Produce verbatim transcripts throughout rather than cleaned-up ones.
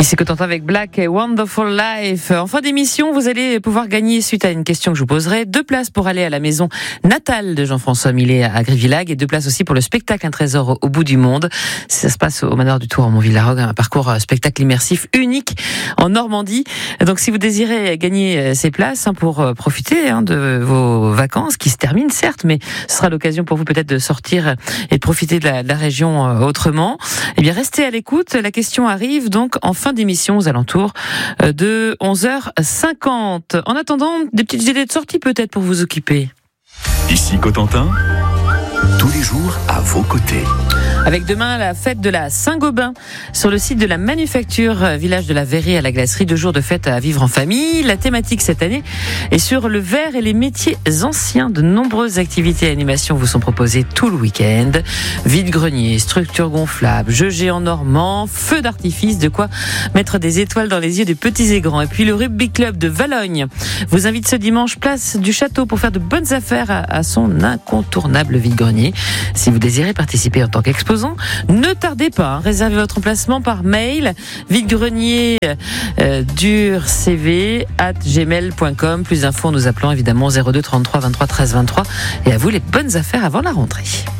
Ici Cotentin avec Black et Wonderful Life. En fin d'émission, vous allez pouvoir gagner, suite à une question que je vous poserai, deux places pour aller à la maison natale de Jean-François Millet à Grévilhac et deux places aussi pour le spectacle Un trésor au bout du monde. Ça se passe au Manoir du Tour en Montvillarogue, un parcours spectacle immersif unique en Normandie. Donc si vous désirez gagner ces places hein, pour profiter hein, de vos vacances qui se terminent certes, mais ce sera l'occasion pour vous peut-être de sortir et de profiter de la, de la région autrement, eh bien restez à l'écoute. La question arrive donc en fin d'émission aux alentours de onze heures cinquante. En attendant, des petites idées de sortie peut-être pour vous occuper. Ici Cotentin, tous les jours à vos côtés. Avec demain la fête de la Saint-Gobain sur le site de la Manufacture, village de la Verrerie à la Glacerie, deux jours de fête à vivre en famille. La thématique cette année est sur le verre et les métiers anciens. De nombreuses activités et animations vous sont proposées tout le week-end. Vide-grenier, structure gonflable, jeux géants normands, feux d'artifice, de quoi mettre des étoiles dans les yeux des petits et grands. Et puis le Rugby Club de Valogne vous invite ce dimanche place du Château pour faire de bonnes affaires à, à son incontournable vide-grenier. Si vous désirez participer en tant qu'exposant, ne tardez pas, hein, réservez votre emplacement par mail vide-grenier euh, dur c v arobase gmail point com. Plus d'infos en nous appelant évidemment zéro deux trente-trois vingt-trois treize vingt-trois. Et à vous les bonnes affaires avant la rentrée.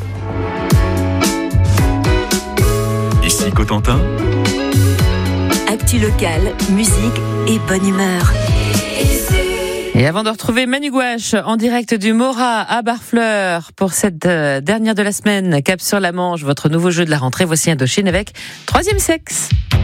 Ici Cotentin, actu locale, musique et bonne humeur. Et avant de retrouver Manu Gouache en direct du Mora à Barfleur pour cette euh, dernière de la semaine, Cap sur la Manche, votre nouveau jeu de la rentrée, voici Indochine avec Troisième Sexe.